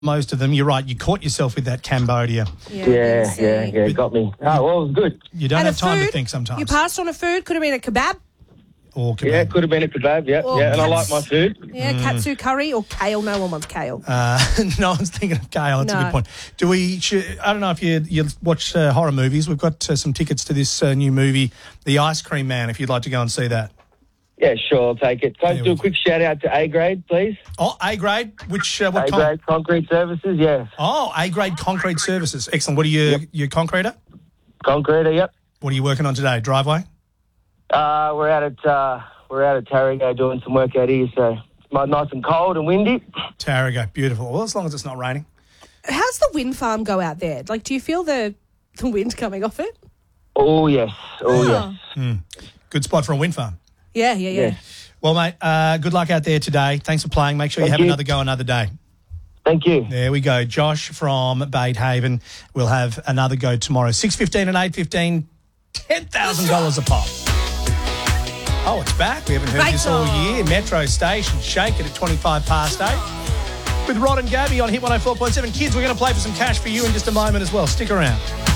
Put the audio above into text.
most of them. You're right. You caught yourself with that Cambodia. Yeah, got me. Oh, well, it was good. You don't And have time food, to think sometimes. You passed on a food. Could have been a kebab. Or kebab. Yeah, could have been a kebab, and I like my food. Yeah, katsu curry or kale. No one wants kale. No one's thinking of kale. That's a No. good point. I don't know if you watch horror movies. We've got some tickets to this new movie, The Ice Cream Man, if you'd like to go and see that. Yeah, sure, I'll take it. Can I do a quick shout-out to A-Grade, please? Oh, A-Grade? Which what A-Grade Concrete Services, yeah. Oh, A-Grade Concrete Services. Excellent. What are you, you concreter? Concreter, yep. What are you working on today? Driveway? We're out at Tarrago doing some work out here, so it's nice and cold and windy. Tarrago, beautiful. Well, as long as it's not raining. How's the wind farm go out there? Like, do you feel the wind coming off it? Oh, yes. Oh, yes. Good spot for a wind farm. Yeah. Well, mate, good luck out there today. Thanks for playing. Make sure you have another go another day. Thank you. There we go. Josh from Bait Haven will have another go tomorrow. 6:15 and 8:15, $10,000 a pop. Oh, it's back. We haven't heard this all year. Metro Station, Shake It at 8:25. With Rod and Gabby on Hit 104.7. Kids, we're going to play for some cash for you in just a moment as well. Stick around.